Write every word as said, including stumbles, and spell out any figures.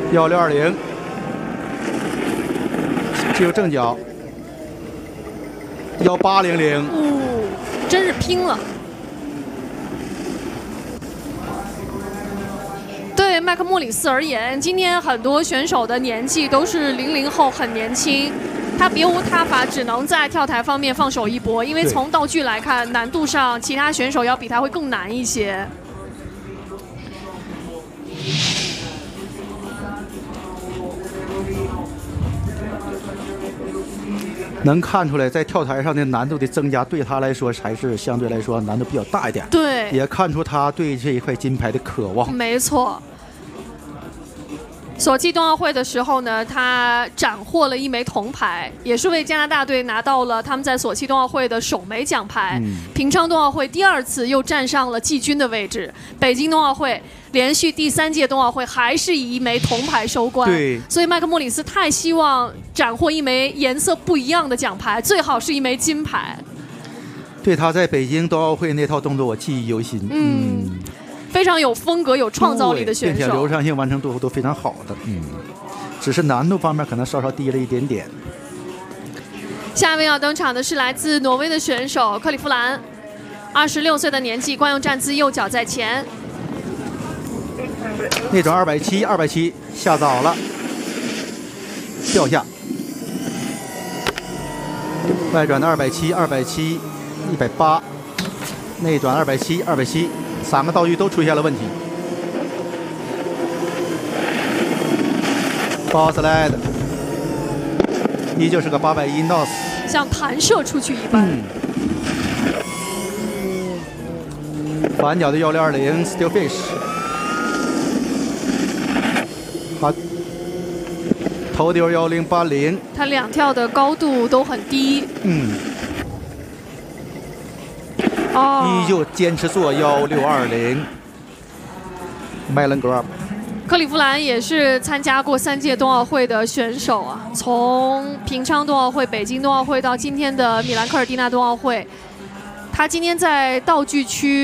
幺六二零，进入正脚。幺八零零， 哦，真是拼了。对麦克莫里斯而言，今天很多选手的年纪都是零零后，很年轻。他别无他法，只能在跳台方面放手一搏，因为从道具来看，难度上其他选手要比他会更难一些。 能看出来，在跳台上的难度的增加，对他来说还是相对来说难度比较大一点。 对， 也看出他对这一块金牌的渴望。 没错。索契冬奥会的时候呢，他斩获了一枚铜牌，也是为加拿大队拿到了他们在索契冬奥会的首枚奖牌。嗯、平昌冬奥会第二次又站上了季军的位置，北京冬奥会连续第三届冬奥会还是以一枚铜牌收官。 对， 所以麦克莫里斯太希望斩获一枚颜色不一样的奖牌，最好是一枚金牌。 对，他在北京冬奥会那套动作我记忆犹新。嗯。嗯， 非常有风格、有创造力的选手， 并且流畅性、完成度都非常好的。嗯，只是难度方面可能稍稍低了一点点。 下一位要登场的是来自挪威的选手克里夫兰，二十六岁的年纪，惯用站姿，右脚在前。 内转二百七，二百七下早了，掉下。外转的二百七，二百七，一百八，内转二百七，二百七。三个道具都出现了问题。Boss slide， 依旧是个八百一 nose， 像弹射出去一般。嗯、 反脚的幺六二零 still fish， 把头丢幺零八零， 他两跳的高度都很低。嗯。 哦、依旧坚持做幺六二零 Melon Grab。 克里夫兰也是参加过三届冬奥会的选手啊，从平昌冬奥会、北京冬奥会到今天的米兰科尔蒂纳冬奥会，他今天在道具区